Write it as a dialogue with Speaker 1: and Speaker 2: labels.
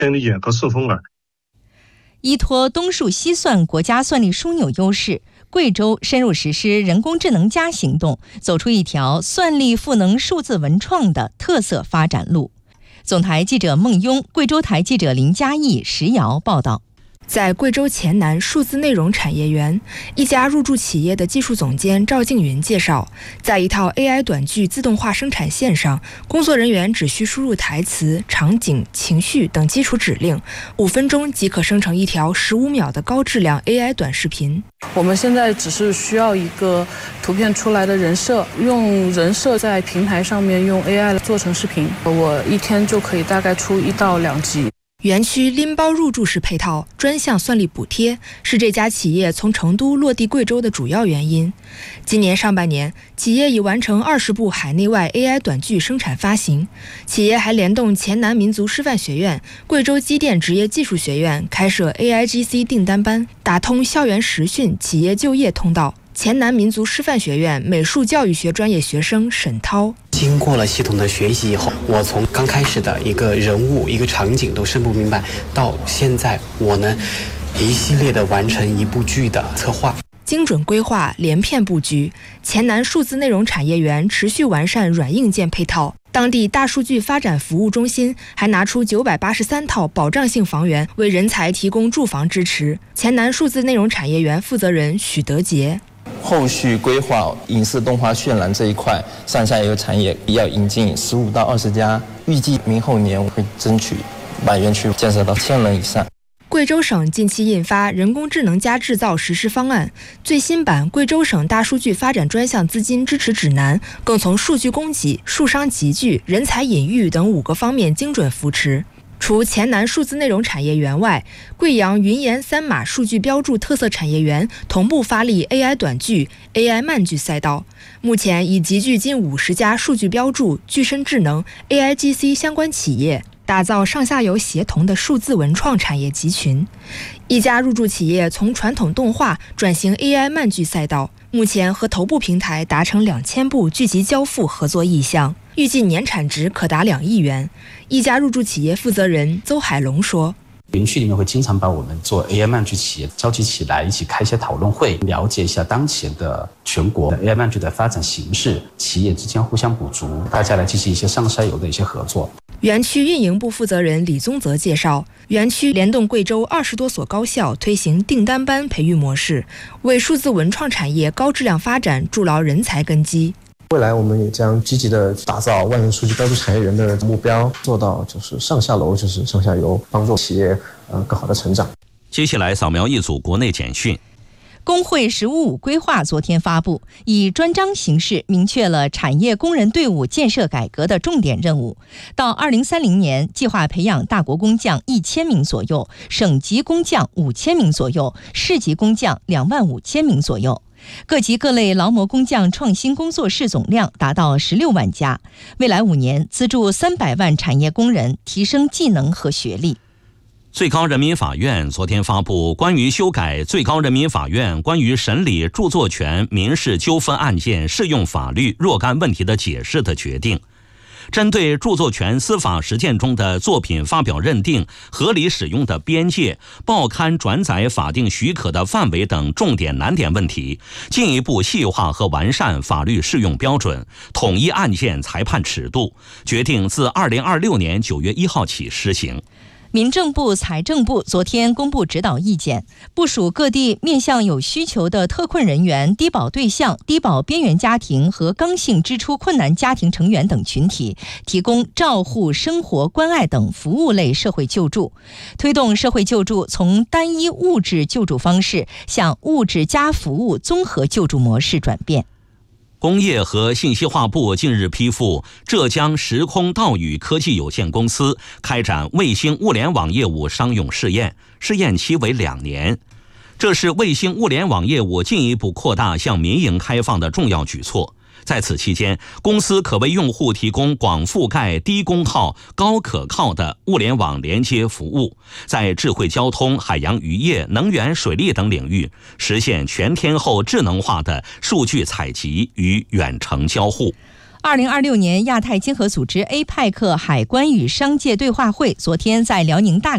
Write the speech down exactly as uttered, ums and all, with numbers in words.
Speaker 1: 天力和顺风耳。
Speaker 2: 依托东数西算国家算力枢纽优势，贵州深入实施人工智能加行动，走出一条算力赋能数字文创的特色发展路。总台记者孟雍，贵州台记者林佳义、石瑶报道。
Speaker 3: 在贵州黔南数字内容产业园，一家入驻企业的技术总监赵静云介绍，在一套 A I 短剧自动化生产线上，工作人员只需输入台词、场景、情绪等基础指令，五分钟即可生成一条十五秒的高质量 A I 短视频。
Speaker 4: 我们现在只是需要一个图片出来的人设，用人设在平台上面用 A I 做成视频，我一天就可以大概出一到两集。
Speaker 3: 园区拎包入驻式配套、专项算力补贴是这家企业从成都落地贵州的主要原因。今年上半年，企业已完成二十部海内外 A I 短剧生产发行。企业还联动黔南民族师范学院、贵州机电职业技术学院开设 A I G C 订单班，打通校园实训、企业就业通道。黔南民族师范学院美术教育学专业学生沈涛，
Speaker 5: 经过了系统的学习以后，我从刚开始的一个人物、一个场景都深不明白，到现在我能一系列的完成一部剧的策划。
Speaker 3: 精准规划、连片布局，黔南数字内容产业园持续完善软硬件配套。当地大数据发展服务中心还拿出九百八十三套保障性房源，为人才提供住房支持。黔南数字内容产业园负责人许德杰。
Speaker 6: 后续规划影视动画渲染这一块，上下游产业要引进十五到二十家，预计明后年会争取把园区建设到千人以上。
Speaker 3: 贵州省近期印发人工智能加制造实施方案，最新版贵州省大数据发展专项资金支持指南更从数据供给、数商集聚、人才引育等五个方面精准扶持。除黔南数字内容产业园外，贵阳云岩三码数据标注特色产业园同步发力 A I 短剧、A I 慢剧赛道，目前已集聚近五十家数据标注、具身智能、A I G C 相关企业，打造上下游协同的数字文创产业集群。一家入驻企业从传统动画转型 A I 慢剧赛道，目前和头部平台达成两千部剧集交付合作意向，预计年产值可达两亿元。一家入驻企业负责人邹海龙说，
Speaker 7: 园区里面会经常把我们做 A I 慢剧企业召集起来，一起开一些讨论会，了解一下当前的全国的 A I 慢剧的发展形势，企业之间互相补足，大家来进行一些上下游的一些合作。
Speaker 3: 园区运营部负责人李宗泽介绍，园区联动贵州二十多所高校推行订单班培育模式，为数字文创产业高质量发展筑牢人才根基。
Speaker 8: 未来我们也将积极的打造万元数据标注产业园的目标，做到就是上下楼就是上下游，帮助企业呃更好的成长。
Speaker 9: 接下来扫描一组国内简讯。
Speaker 2: 工会“十五五”规划昨天发布，以专章形式明确了产业工人队伍建设改革的重点任务。到二零三零年，计划培养大国工匠一千名左右，省级工匠五千名左右，市级工匠两万五千名左右。各级各类劳模工匠创新工作室总量达到十六万家。未来五年，资助三百万产业工人提升技能和学历。
Speaker 9: 最高人民法院昨天发布关于修改最高人民法院关于审理著作权民事纠纷案件适用法律若干问题的解释的决定，针对著作权司法实践中的作品发表认定、合理使用的边界、报刊转载法定许可的范围等重点难点问题，进一步细化和完善法律适用标准，统一案件裁判尺度，决定自二零二六年九月一号起施行。
Speaker 2: 民政部、财政部昨天公布指导意见，部署各地面向有需求的特困人员、低保对象、低保边缘家庭和刚性支出困难家庭成员等群体，提供照护、生活关爱等服务类社会救助，推动社会救助从单一物质救助方式向物质加服务综合救助模式转变。
Speaker 9: 工业和信息化部近日批复浙江时空道宇科技有限公司开展卫星物联网业务商用试验，试验期为两年。这是卫星物联网业务进一步扩大向民营开放的重要举措。在此期间，公司可为用户提供广覆盖、低功耗、高可靠的物联网连接服务，在智慧交通、海洋渔业、能源、水利等领域实现全天候智能化的数据采集与远程交互。
Speaker 2: 二零二六年亚太经合组织 A P E C 海关与商界对话会昨天在辽宁大